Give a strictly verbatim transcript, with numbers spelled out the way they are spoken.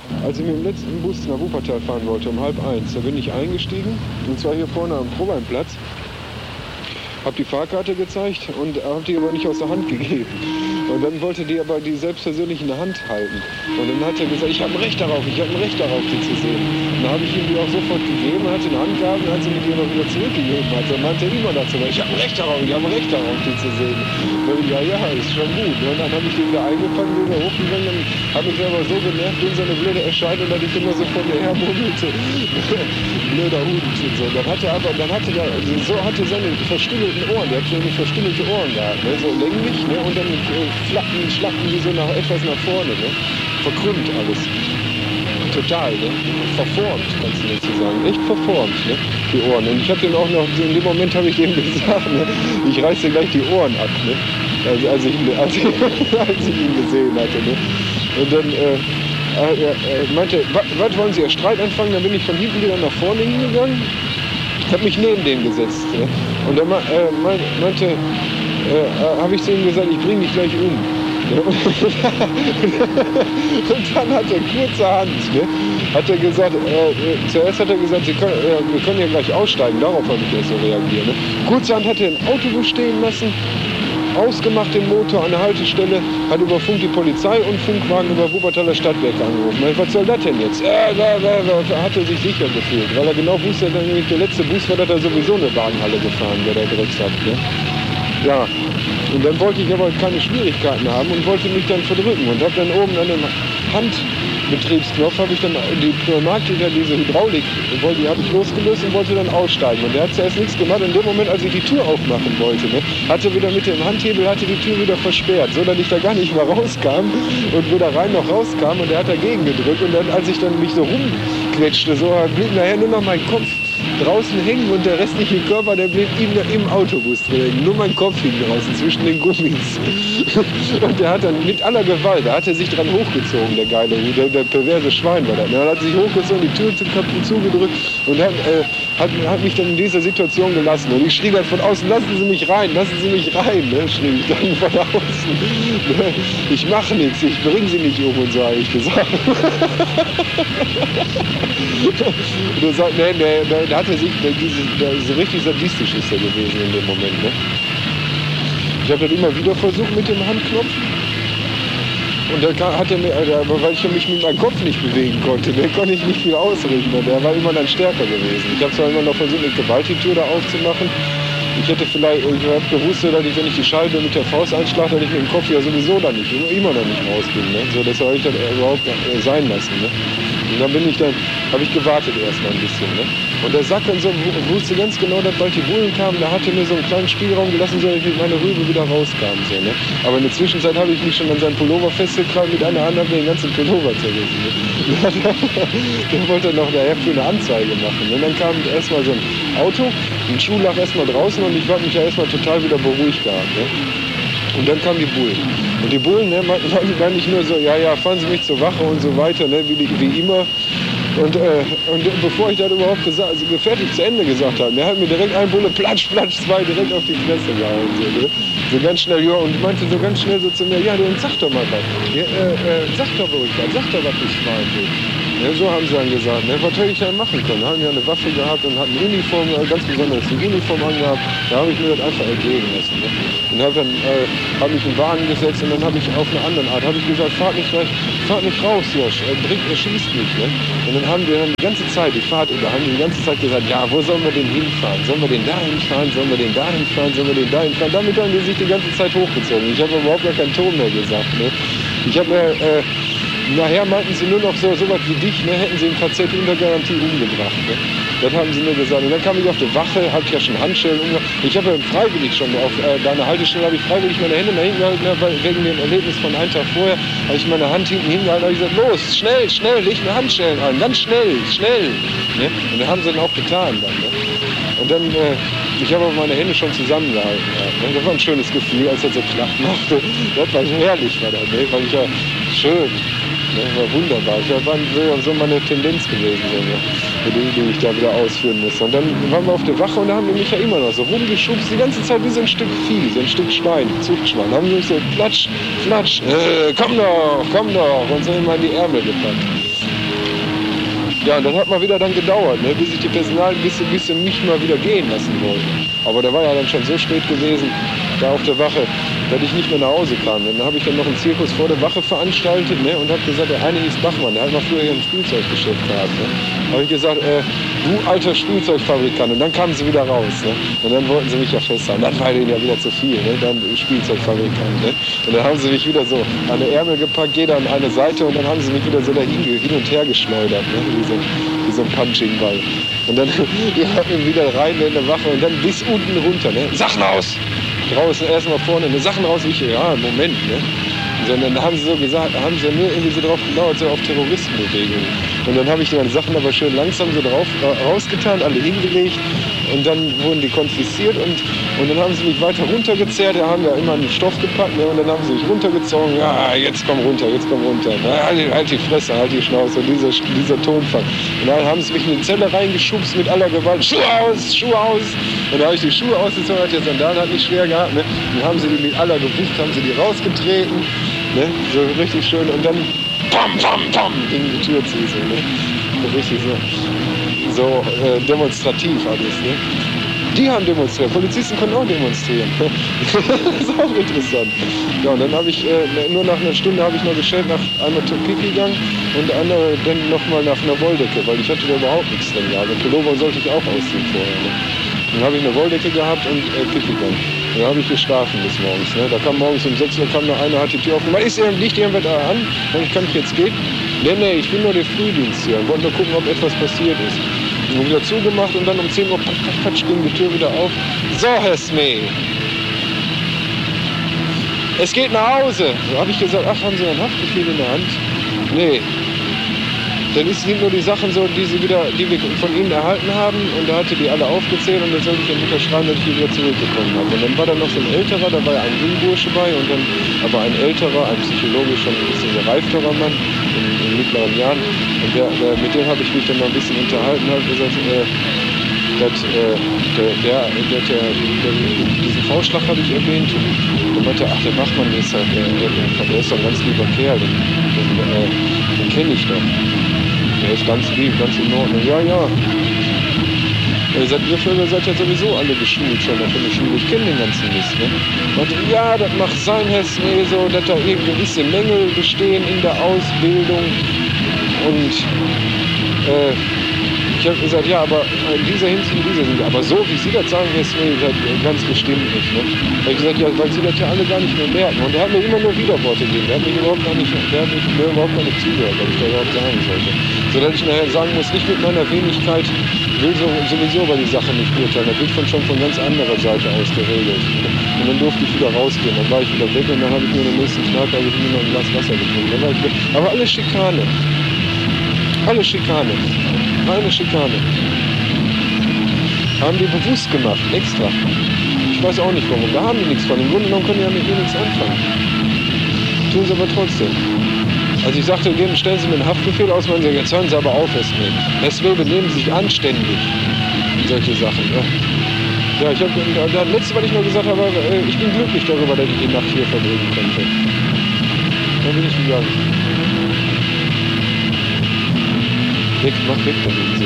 als ich mit dem letzten Bus nach Wuppertal fahren wollte, um halb eins, da bin ich eingestiegen, und zwar hier vorne am Probeinplatz, habe die Fahrkarte gezeigt und habe die aber nicht aus der Hand gegeben. Und dann wollte die aber die selbstpersönlich in der Hand halten. Und dann hat er gesagt, ich habe ein Recht darauf, ich habe ein Recht darauf, die zu sehen. Und dann habe ich ihm die auch sofort gegeben, hat sie in die Hand gehalten und hat sie mir die aber wieder zurückgegeben. Also er meinte immer dazu, ich habe ein Recht darauf, ich habe ein Recht darauf, die zu sehen. Und ich, ja, ja, ist schon gut. Und dann habe ich die wieder eingefangen, bin wieder hochgegangen, dann habe ich aber so genervt in so eine blöde Erscheinung, dass ich immer so von mir her murmelte. Blöder Hund und so. Dann hatte er aber, dann hatte er, so hatte seine verstümmelten Ohren, der hat so eine verstümmelte Ohren gehabt, ne? So länglich, ne? Und dann äh, flacken, schlacken die so nach, etwas nach vorne, ne? Verkrümmt alles. Total, ne? Verformt, kannst du dazu sagen. Echt verformt, ne? Die Ohren. Und ich habe den auch noch, in dem Moment habe ich dem gesagt, ne? Ich reiß dir gleich die Ohren ab, ne? Also, als, ich, als, ich, als ich ihn gesehen hatte, ne? Und dann, äh, er äh, meinte, was wollen Sie, Ihr Streit anfangen? Dann bin ich von hinten wieder nach vorne hingegangen. Ich habe mich neben den gesetzt. Ne? Und er äh, meinte, äh, habe ich zu ihm gesagt, ich bringe dich gleich um. Ja? Und dann hat er kurzerhand, ne, hat er gesagt, äh, zuerst hat er gesagt, Sie können, äh, wir können ja gleich aussteigen, darauf habe ich erst so reagiert. Ne? Kurzerhand hat er ein Autobus stehen lassen, ausgemacht den Motor an der Haltestelle, hat über Funk die Polizei und Funkwagen über Wuppertaler Stadtwerke angerufen. Was soll das denn jetzt? Äh, da, da, da, hat er sich sicher gefühlt, weil er genau wusste, dass nämlich der letzte Bus war, dass er sowieso eine Wagenhalle gefahren, der da Drecks hat. Ne? Ja, und dann wollte ich aber keine Schwierigkeiten haben und wollte mich dann verdrücken und habe dann oben an dem Handbetriebsknopf habe ich dann die Pneumatik, diese Hydraulik, die habe ich losgelöst und wollte dann aussteigen. Und der hat zuerst nichts gemacht. In dem Moment, als ich die Tür aufmachen wollte, ne, hatte wieder mit dem Handhebel hatte die Tür wieder versperrt, so dass ich da gar nicht mehr rauskam und weder rein noch rauskam. Und der hat dagegen gedrückt. Und dann, als ich dann mich so rumquetschte, so blieb nachher nur noch mein Kopf draußen hängen und der restliche Körper, der blieb ihm im Autobus drin. Nur mein Kopf hing draußen zwischen den Gummis. Und der hat dann mit aller Gewalt, da hat er sich dran hochgezogen, der geile, der, der perverse Schwein war das. Er hat sich hochgezogen, die Tür zugedrückt und hat, äh, hat, hat mich dann in dieser Situation gelassen. Und ich schrie dann von außen, lassen Sie mich rein, lassen Sie mich rein, ne, schrie ich dann von außen. Ich mache nichts, ich bringe Sie nicht um und so, habe ich gesagt. Und er sagt, nee, nee, da hat er sich, so richtig sadistisch ist er gewesen in dem Moment. Ne? Ich habe das immer wieder versucht mit dem Handknopf. Und dann hat er mir, aber weil ich mich mit meinem Kopf nicht bewegen konnte, der konnte ich nicht viel ausrichten. Der war immer dann stärker gewesen. Ich habe zwar immer noch versucht, mit Gewalt die Tür da aufzumachen. Ich hätte vielleicht, ich habe gewusst, dass ich, wenn ich die Scheibe mit der Faust einschlage, dass ich mit dem Kopf ja sowieso dann nicht, immer noch nicht raus bin. Ne? So, das habe ich dann überhaupt sein lassen. Ne? Und dann bin ich dann, habe ich gewartet erstmal ein bisschen. Ne? Und der Sack und so wusste ganz genau, dass bald die Bullen kamen, da hatte mir so einen kleinen Spielraum gelassen, so dass ich mit meiner Rübe wieder rauskam. So, ne? Aber in der Zwischenzeit habe ich mich schon an seinen Pullover festgekrallt, mit einer Hand den ganzen Pullover zerrissen. Ne? Der wollte dann noch daher für eine Anzeige machen. Und dann kam erstmal so ein Auto, ein Schuh lag erstmal draußen und ich habe mich ja erstmal total wieder beruhigt gehabt. Ne? Und dann kamen die Bullen. Und die Bullen, ne, meinten gar nicht nur so, ja, ja, fahren Sie mich zur Wache und so weiter, ne, wie, wie immer. Und, äh, und bevor ich das überhaupt gesagt, also fertig zu Ende gesagt habe, der hat mir direkt ein Bulle, platsch, platsch, zwei direkt auf die Fresse gehauen. So, ne? So ganz schnell, ja, und meinte so ganz schnell so zu mir, ja, du, sag doch mal was. Ja, äh, äh, sag doch ruhig was, sag doch was, du Schwein, du. Ja, so haben sie dann gesagt, ne? Was hätte ich dann machen können? Haben ja eine Waffe gehabt und hatten Uniform, ganz besonders die Uniform angehabt. Da habe ich mir das einfach ergeben lassen. Ne? Und habe dann äh, hab mich in den Wagen gesetzt und dann habe ich auf eine andere Art, habe ich gesagt, fahrt nicht, fahrt nicht raus, Josch, er, bringt, er schießt mich. Ne? Und dann haben wir dann die ganze Zeit, die Fahrt über, haben die die ganze Zeit gesagt, ja, wo sollen wir denn hinfahren? Sollen wir den dahin fahren? Sollen wir den dahin fahren? Sollen wir den dahin fahren? Damit haben die sich die ganze Zeit hochgezogen. Ich habe überhaupt gar keinen Ton mehr gesagt. Ne? Ich habe äh, nachher meinten sie nur noch so, so was wie dich, ne, hätten sie im K Z unter Garantie umgebracht. Ne? Das haben sie nur gesagt. Und dann kam ich auf die Wache, hatte ja schon Handschellen umgebracht. Ich habe ja freiwillig schon auf äh, deiner Haltestelle, habe ich freiwillig meine Hände nach hinten gehalten, ne, wegen dem Erlebnis von einem Tag vorher, habe ich meine Hand hinten hingehalten, habe ich gesagt, los, schnell, schnell, leg mir Handschellen an, ganz schnell, schnell. Ne? Und das haben sie dann auch getan. Dann, ne? Und dann, äh, ich habe aber meine Hände schon zusammengehalten. Ja, ne? Das war ein schönes Gefühl, als das so knapp machte. Das war herrlich, war das, ne? Weil ich ja schön. Das war wunderbar. Das war so meine Tendenz gewesen, so, ne? die, die ich da wieder ausführen musste. Und dann waren wir auf der Wache und da haben die mich ja immer noch so rumgeschubst, die ganze Zeit wie so ein Stück Vieh, so ein Stück Schwein, Zuchtschwein. Da haben die mich so platsch, platsch, äh, komm doch, komm doch, und so immer in die Ärmel gepackt. Ja, und das hat mal wieder dann gedauert, ne, bis ich die Personal ein bisschen, bisschen nicht mal wieder gehen lassen wollte. Aber da war ja dann schon so spät gewesen, da auf der Wache, dass ich nicht mehr nach Hause kam. Dann habe ich dann noch einen Zirkus vor der Wache veranstaltet, ne, und habe gesagt, der eine hieß Bachmann, der hat mal früher hier ein Spielzeuggeschäft gehabt. Ne. Habe ich gesagt, äh, du alter Spielzeugfabrikant. Und dann kamen sie wieder raus. Ne. Und dann wollten sie mich ja festhalten. Das war denen ja wieder zu viel, ne, dann Spielzeugfabrikant. Ne. Und dann haben sie mich wieder so an die Ärmel gepackt, jeder an eine Seite, und dann haben sie mich wieder so dahin hin und her geschleudert, ne, wie so, wie so ein Punching-Ball. Und dann ja, wieder rein in der Wache und dann bis unten runter. Ne. Sachen aus! Draußen erstmal vorne, ne, Sachen raus. Ich, ja, Moment, ne. Sondern da haben sie so gesagt, haben sie nur irgendwie so drauf gedauert, so auf Terroristenbewegungen. Und dann habe ich meine Sachen aber schön langsam so drauf rausgetan, alle hingelegt, und dann wurden die konfisziert, und, und dann haben sie mich weiter runtergezerrt, da haben ja immer einen Stoff gepackt, ne, und dann haben sie mich runtergezogen, ja, jetzt komm runter, jetzt komm runter, na, halt, halt die Fresse, halt die Schnauze, und dieser, dieser Tonfall. Und dann haben sie mich in die Zelle reingeschubst mit aller Gewalt, Schuhe aus, Schuhe aus, und da habe ich die Schuhe ausgezogen, hat der Sandalen hat nicht schwer gehabt, ne, dann haben sie die mit aller Gewalt, haben sie die rausgetreten, ne, so richtig schön, und dann pam, pam, pam, in die Tür zu, so, ne, so richtig so, so äh, demonstrativ alles, ne. Die haben demonstriert, Polizisten können auch demonstrieren. Das ist auch interessant. Ja, und dann habe ich, äh, nur nach einer Stunde habe ich noch gestellt, nach einmal zur Pipi gegangen und andere dann nochmal nach einer Wolldecke, weil ich hatte da überhaupt nichts drin gehabt. Und Pullover sollte ich auch ausziehen vorher. Ne? Dann habe ich eine Wolldecke gehabt und äh, Pipi gegangen. Dann habe ich geschlafen bis morgens. Ne? Da kam morgens um sechs Uhr kam noch einer, hat die Tür aufgemacht. Ist liegt irgendwas da an? Und ich kann ich jetzt gehen? Nee, nee, ich bin nur der Frühdienst hier. Ich wollte nur gucken, ob etwas passiert ist. Und wieder zugemacht, und dann um zehn Uhr patsch, patsch, patsch, ging die Tür wieder auf. So, Herr Smee, es geht nach Hause. Da habe ich gesagt, ach, haben Sie ein Haftbefehl in der Hand? Nee. Dann sind nur die Sachen so, die, sie wieder, die wir von Ihnen erhalten haben, und da hatte die alle aufgezählt, und dann sollte ich dann unterschreiben, dass ich die wieder zurückbekommen habe. Und dann war da noch so ein älterer, da war ja ein Jungbursche bei, und dann aber ein älterer, ein psychologisch schon ein bisschen gereifterer Mann in, in mittleren Jahren, und der, der, mit dem habe ich mich dann mal ein bisschen unterhalten, habe gesagt, äh, dass, äh, der, der, der, der, der, diesen Vorschlag habe ich erwähnt, und meinte, ach, der Bachmann ist halt, der, der, der ist doch ein ganz lieber Kerl, den, den, äh, den kenne ich doch. Der ist ganz lieb, ganz in Ordnung. Ja, ja. Er sagt, ihr Vögel seid ja sowieso alle geschult schon auf der Schule. Ich kenne den ganzen Mist, ne? Und ja, das macht sein, Herr Smee, so, dass da irgendwie gewisse Mängel bestehen in der Ausbildung. Und äh, ich habe gesagt, ja, aber in dieser Hinsicht, in dieser Hinsicht. Aber so, wie Sie das sagen, Herr Smee, das ganz bestimmt nicht, ne? Da habe ich gesagt, ja, weil Sie das ja alle gar nicht mehr merken. Und er hat mir immer nur Widerworte gegeben. Der hat mich überhaupt gar nicht, der hat mich mir überhaupt gar nicht zugehört, was ich da überhaupt sagen sollte. So dass ich nachher sagen muss, nicht mit meiner Wenigkeit, will so, sowieso über die Sache nicht urteilen. Das wird von, schon von ganz anderer Seite aus geregelt. Und dann durfte ich wieder rausgehen. Dann war ich wieder weg, und dann habe ich mir den nächsten Tag habe ich mir noch ein Glas Wasser getrunken. Dann war ich weg. Aber alles Schikane. Alles Schikane. Eine Schikane. Haben die bewusst gemacht, extra. Ich weiß auch nicht warum. Da haben die nichts von. Im Grunde genommen können die ja mit mir nichts anfangen. Tun sie aber trotzdem. Also ich sagte, stellen Sie mir einen Haftbefehl aus, meinen Sie, jetzt hören Sie aber auf, Herr Smee. Herr Smee, benehmen Sie sich anständig. Solche Sachen. Ja, ja ich habe, das letzte, was ich noch gesagt habe, ich bin glücklich darüber, dass ich die Nacht hier verbringen konnte. Dann bin ich gegangen. Weg, mach weg damit.